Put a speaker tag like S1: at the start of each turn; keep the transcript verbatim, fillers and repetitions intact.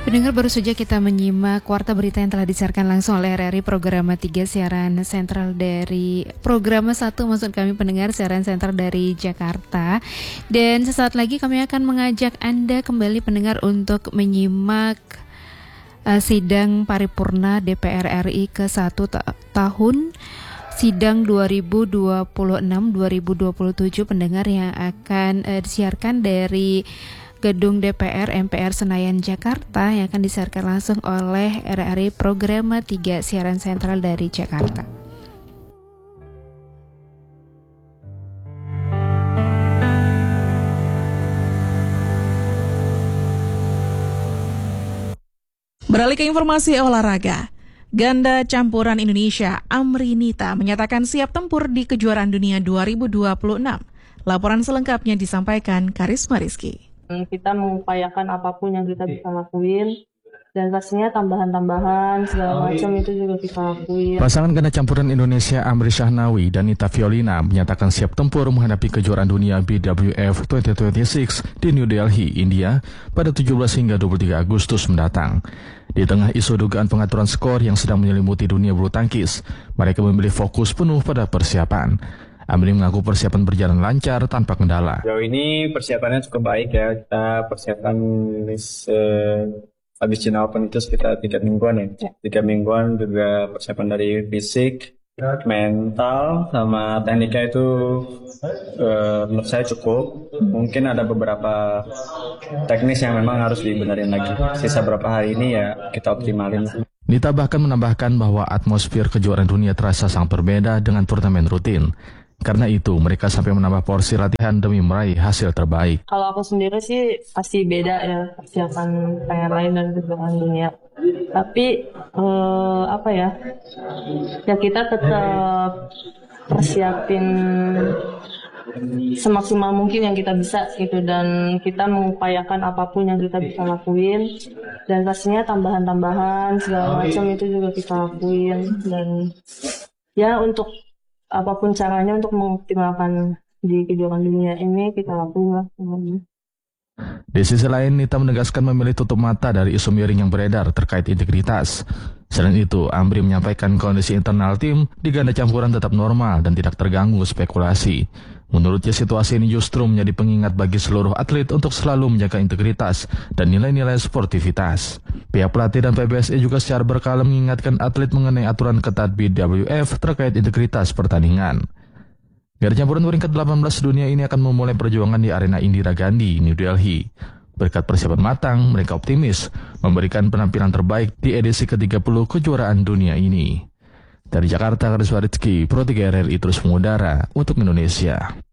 S1: Pendengar, baru saja kita menyimak warta berita yang telah disiarkan langsung oleh R R I Programa tiga siaran sentral dari Programa satu, maksud kami pendengar siaran sentral dari Jakarta. Dan sesaat lagi kami akan mengajak Anda kembali pendengar untuk menyimak uh, sidang paripurna D P R R I ke satu ta- tahun sidang dua ribu dua puluh enam dua ribu dua puluh tujuh pendengar, yang akan uh, disiarkan dari Gedung D P R M P R Senayan Jakarta, yang akan disiarkan langsung oleh R R I Programa tiga siaran sentral dari Jakarta.
S2: Beralih ke informasi olahraga. Ganda campuran Indonesia Amri Nita menyatakan siap tempur di kejuaraan dunia dua ribu dua puluh enam. Laporan selengkapnya disampaikan Karisma Rizky.
S3: Kita mengupayakan apapun yang kita bisa lakuin, dan pastinya tambahan-tambahan segala macam itu juga kita lakuin.
S4: Pasangan ganda campuran Indonesia Amri Shahnawi dan Nita Fiolina menyatakan siap tempur menghadapi kejuaraan dunia B W F dua ribu dua puluh enam di New Delhi, India pada tujuh belas hingga dua puluh tiga Agustus mendatang. Di tengah isu dugaan pengaturan skor yang sedang menyelimuti dunia bulu tangkis, mereka memilih fokus penuh pada persiapan. Amri mengaku persiapan berjalan lancar tanpa kendala.
S5: Sejauh ini persiapannya cukup baik ya. Kita persiapan uh, habis China Open itu sekitar tiga mingguan ya. Tiga mingguan juga persiapan dari fisik, mental, sama tekniknya itu uh, menurut saya cukup. Mungkin ada beberapa teknis yang memang harus dibenerin lagi. Sisa beberapa hari ini ya kita optimalin.
S4: Nita bahkan menambahkan bahwa atmosfer kejuaraan dunia terasa sangat berbeda dengan turnamen rutin. Karena itu, mereka sampai menambah porsi latihan demi meraih hasil terbaik.
S3: Kalau aku sendiri sih pasti beda ya persiapan pengen lain dan kejuaraan dunia. Tapi eh, apa ya, ya kita tetap persiapin semaksimal mungkin yang kita bisa gitu, dan kita mengupayakan apapun yang kita bisa lakuin, dan pastinya tambahan-tambahan segala macam itu juga kita lakuin, dan ya untuk apapun caranya untuk mengoptimalkan di kejuaraan dunia ini kita lakuin lah.
S4: Di sisi lain, Nita menegaskan memilih tutup mata dari isu miring yang beredar terkait integritas. Selain itu, Amri menyampaikan kondisi internal tim di ganda campuran tetap normal dan tidak terganggu spekulasi. Menurutnya, situasi ini justru menjadi pengingat bagi seluruh atlet untuk selalu menjaga integritas dan nilai-nilai sportivitas. Pihak pelatih dan P B S I juga secara berkala mengingatkan atlet mengenai aturan ketat B W F terkait integritas pertandingan. Ganda campuran peringkat delapan belas dunia ini akan memulai perjuangan di arena Indira Gandhi, New Delhi. Berkat persiapan matang, mereka optimis memberikan penampilan terbaik di edisi ke tiga puluh kejuaraan dunia ini. Dari Jakarta, Karisma Rizky, Pro tiga R R I terus mengudara untuk Indonesia.